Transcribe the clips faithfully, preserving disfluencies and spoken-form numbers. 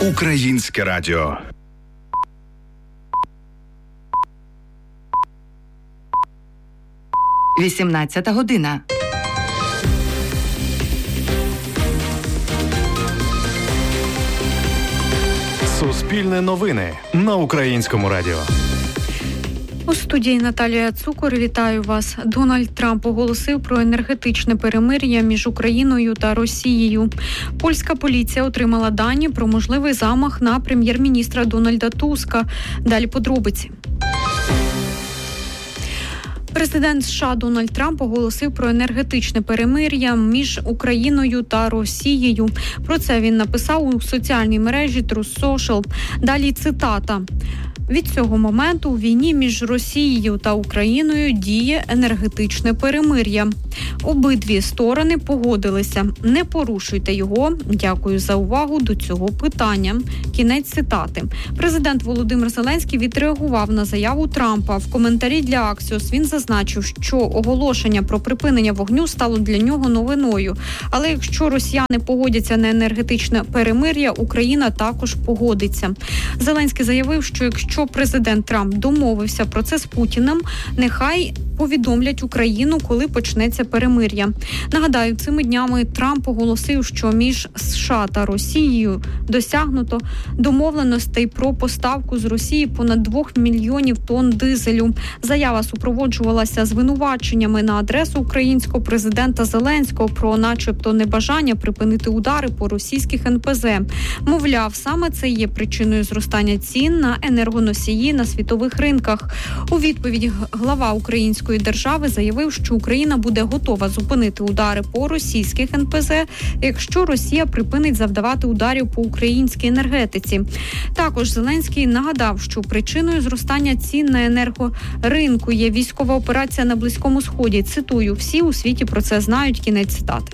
Українське радіо. вісімнадцята година. Суспільне новини на Українському радіо. У студії Наталія Цукор. Вітаю вас. Дональд Трамп оголосив про енергетичне перемир'я між Україною та Росією. Польська поліція отримала дані про можливий замах на прем'єр-міністра Дональда Туска. Далі подробиці. Президент США Дональд Трамп оголосив про енергетичне перемир'я між Україною та Росією. Про це він написав у соціальній мережі Truth Social. Далі цитата. Від цього моменту у війні між Росією та Україною діє енергетичне перемир'я. Обидві сторони погодилися. Не порушуйте його. Дякую за увагу до цього питання. Кінець цитати. Президент Володимир Зеленський відреагував на заяву Трампа. В коментарі для Axios він зазначив, що оголошення про припинення вогню стало для нього новиною. Але якщо росіяни погодяться на енергетичне перемир'я, Україна також погодиться. Зеленський заявив, що якщо Якщо президент Трамп домовився про це з Путіним, нехай повідомлять Україну, коли почнеться перемир'я. Нагадаю, цими днями Трамп оголосив, що між США та Росією досягнуто домовленостей про поставку з Росії понад двох мільйонів тонн дизелю. Заява супроводжувалася звинуваченнями на адресу українського президента Зеленського про начебто небажання припинити удари по російських ен пе зе. Мовляв, саме це є причиною зростання цін на енергоносії на світових ринках. У відповідь глава української держави заявив, що Україна буде готова зупинити удари по російських ен пе зе, якщо Росія припинить завдавати ударів по українській енергетиці. Також Зеленський нагадав, що причиною зростання цін на енергоринку є військова операція на Близькому Сході. Цитую, всі у світі про це знають. Кінець цитати.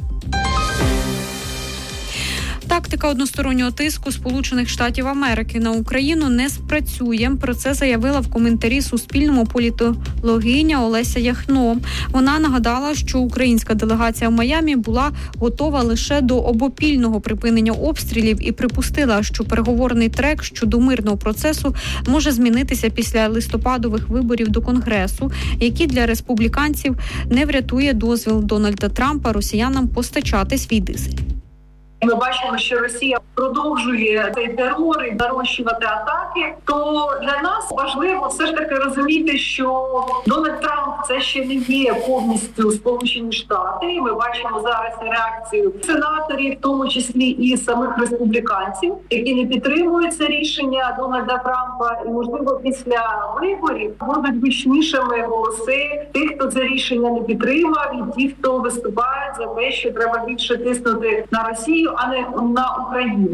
Тактика одностороннього тиску Сполучених Штатів Америки на Україну не спрацює. Про це заявила в коментарі Суспільному політологиня Олеся Яхно. Вона нагадала, що українська делегація в Майамі була готова лише до обопільного припинення обстрілів і припустила, що переговорний трек щодо мирного процесу може змінитися після листопадових виборів до Конгресу, які для республіканців не врятує дозвіл Дональда Трампа росіянам постачати свій дизель. Ми бачимо, що Росія продовжує цей терор і нарощувати атаки, то для нас важливо все ж таки розуміти, що Дональд Трамп – це ще не є повністю Сполучені Штати. Ми бачимо зараз реакцію сенаторів, в тому числі і самих республіканців, які не підтримують це рішення Дональда Трампа. І, можливо, після виборів будуть гучнішими голоси тих, хто це рішення не підтримав, і ті, хто виступають за те, що треба більше тиснути на Росію, а не на Україну.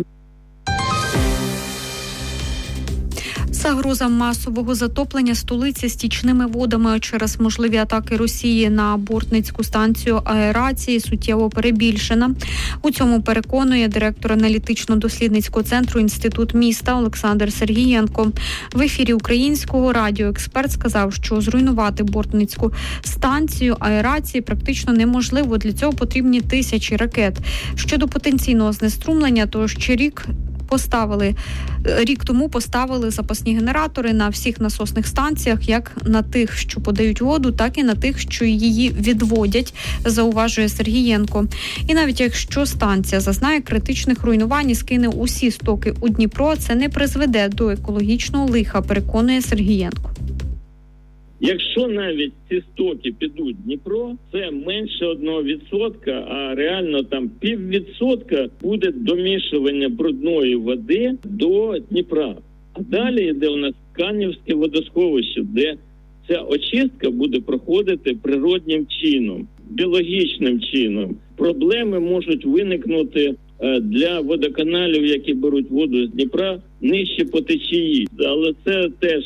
Загроза масового затоплення столиці стічними водами через можливі атаки Росії на бортницьку станцію аерації суттєво перебільшена. У цьому переконує директор аналітично-дослідницького центру «Інститут міста» Олександр Сергієнко. В ефірі Українського радіо експерт сказав, що зруйнувати бортницьку станцію аерації практично неможливо. Для цього потрібні тисячі ракет. Щодо потенційного знеструмлення, то ще рік Поставили рік тому поставили запасні генератори на всіх насосних станціях, як на тих, що подають воду, так і на тих, що її відводять, зауважує Сергієнко. І навіть якщо станція зазнає критичних руйнувань і скине усі стоки у Дніпро, це не призведе до екологічного лиха, переконує Сергієнко. Якщо навіть ці стоки підуть в Дніпро, це менше одного відсотка, а реально там піввідсотка буде домішування брудної води до Дніпра. А далі йде у нас Канівське водосховище, де ця очистка буде проходити природнім чином, біологічним чином. Проблеми можуть виникнути для водоканалів, які беруть воду з Дніпра, нижче по течії. Але це теж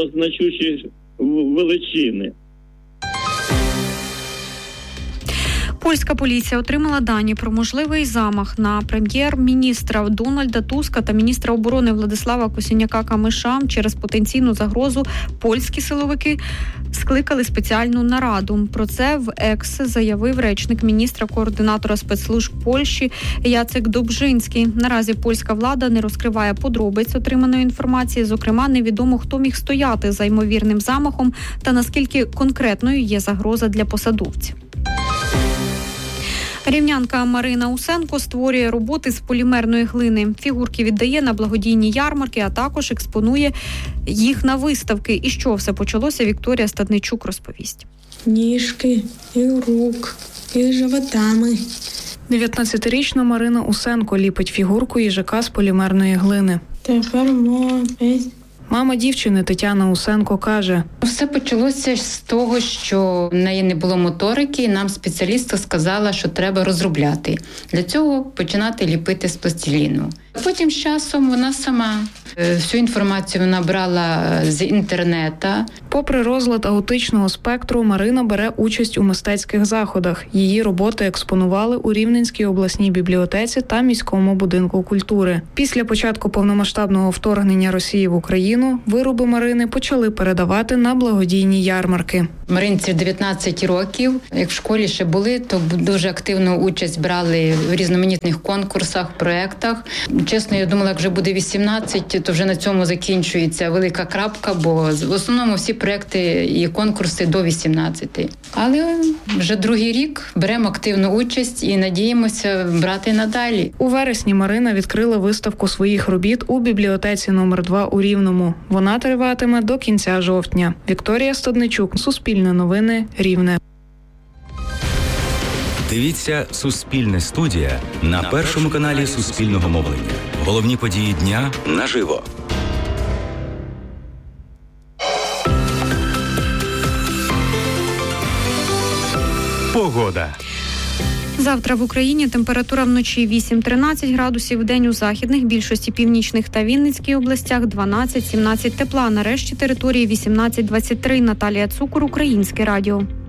малозначущі величини. Польська поліція отримала дані про можливий замах на прем'єр-міністра Дональда Туска та міністра оборони Владислава Косиняка-Камиша. Через потенційну загрозу польські силовики скликали спеціальну нараду. Про це в Екс заявив речник міністра-координатора спецслужб Польщі Яцек Добжинський. Наразі польська влада не розкриває подробиць отриманої інформації. Зокрема, невідомо, хто міг стояти за ймовірним замахом та наскільки конкретною є загроза для посадовців. Рівнянка Марина Усенко створює роботи з полімерної глини. Фігурки віддає на благодійні ярмарки, а також експонує їх на виставки. І що все почалося, Вікторія Стадничук розповість. Ніжки, і рук, і животами. дев'ятнадцятирічна Марина Усенко ліпить фігурку їжака з полімерної глини. Тепер можна. Мама дівчини Тетяна Усенко каже: все почалося з того, що в неї не було моторики, і нам спеціалістка сказала, що треба розробляти. Для цього починати ліпити з пластиліну. Потім з часом вона сама всю інформацію вона брала з інтернету. Попри розлад аутичного спектру, Марина бере участь у мистецьких заходах. Її роботи експонували у Рівненській обласній бібліотеці та міському будинку культури. Після початку повномасштабного вторгнення Росії в Україну вироби Марини почали передавати на благодійні ярмарки. Маринці дев'ятнадцять років. Як в школі ще були, то дуже активну участь брали в різноманітних конкурсах, проєктах. Чесно, я думала, як вже буде вісімнадцять, то вже на цьому закінчується велика крапка, бо в основному всі проєкти і конкурси до вісімнадцяти. Але вже другий рік беремо активну участь і надіємося брати надалі. У вересні Марина відкрила виставку своїх робіт у бібліотеці номер два у Рівному. Вона триватиме до кінця жовтня. Вікторія Стадничук, Суспільне новини, Рівне. Дивіться «Суспільне студія» на першому каналі Суспільного мовлення. Головні події дня наживо. Погода. Завтра в Україні температура вночі вісім-тринадцять градусів, вдень у західних, більшості північних та Вінницькій областях дванадцять-сімнадцять тепла. На решті території вісімнадцять-двадцять три. Наталія Цукор, Українське радіо.